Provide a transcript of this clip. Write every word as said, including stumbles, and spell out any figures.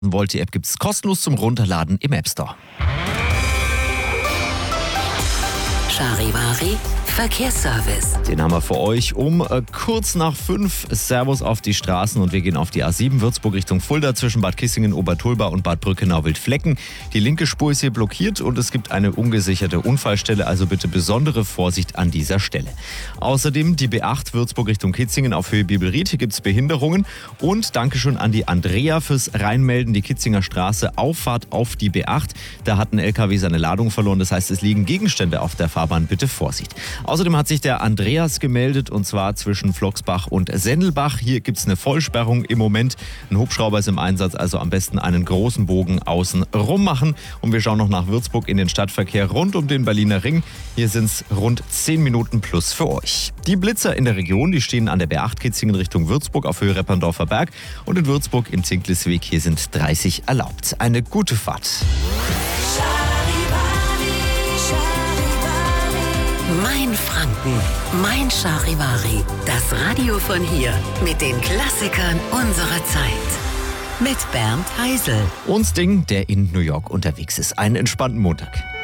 Wollt, die App gibt es kostenlos zum Runterladen im App Store. Charivari Verkehrsservice. Den haben wir für euch um äh, kurz nach fünf. Servus auf die Straßen und wir gehen auf die A sieben Würzburg Richtung Fulda zwischen Bad Kissingen, Obertulba und Bad Brückenau-Wildflecken. Die linke Spur ist hier blockiert und es gibt eine ungesicherte Unfallstelle, also bitte besondere Vorsicht an dieser Stelle. Außerdem die B acht Würzburg Richtung Kitzingen auf Höhe Bibelried. Hier gibt es Behinderungen und Dankeschön an die Andrea fürs Reinmelden. Die Kitzinger Straße, Auffahrt auf die B acht. Da hat ein L K W seine Ladung verloren, das heißt, es liegen Gegenstände auf der Fahrbahn, bitte Vorsicht. Außerdem hat sich der Andreas gemeldet und zwar zwischen Flocksbach und Sendelbach. Hier gibt es eine Vollsperrung im Moment. Ein Hubschrauber ist im Einsatz, also am besten einen großen Bogen außen rum machen. Und wir schauen noch nach Würzburg in den Stadtverkehr rund um den Berliner Ring. Hier sind es rund zehn Minuten plus für euch. Die Blitzer in der Region, die stehen an der B acht Kitzingen Richtung Würzburg auf Höhe Repperndorfer Berg und in Würzburg im Zinklesweg. Hier sind dreißig erlaubt. Eine gute Fahrt. Mein Franken, mein Charivari. Das Radio von hier mit den Klassikern unserer Zeit. Mit Bernd Heisel. Und Sting, der in New York unterwegs ist. Einen entspannten Montag.